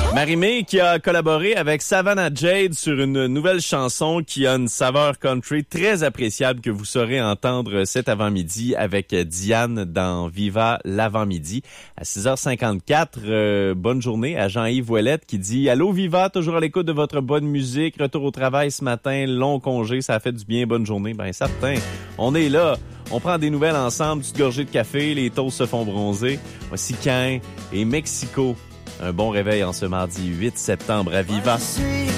Marie-Mé qui a collaboré avec Savannah Jade sur une nouvelle chanson qui a une saveur country très appréciable que vous saurez entendre cet avant-midi avec Diane dans Viva l'avant-midi à 6h54. Bonne journée à Jean-Yves Ouellette qui dit « Allô Viva, toujours à l'écoute de votre bonne musique. Retour au travail ce matin, long congé, ça a fait du bien, bonne journée. » Ben certain, on est là. On prend des nouvelles ensemble, petite gorgée de café, les toasts se font bronzer. Voici Cain et Mexico. Un bon réveil en ce mardi 8 septembre à Viva.